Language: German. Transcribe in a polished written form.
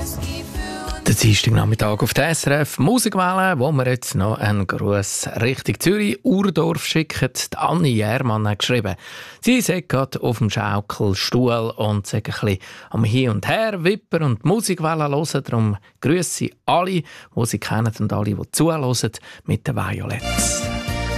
Der Dienstagnachmittag auf der SRF Musikwelle, wo wir jetzt noch einen Gruß Richtung Zürich, Urdorf schicken. Die Anni Järmann hat geschrieben, sie sei gerade auf dem Schaukelstuhl und sei ein bisschen am Hin und Her wippen und die Musikwelle hören. Darum grüße alle, die sie kennen und alle, die zuhören, mit den Violettes.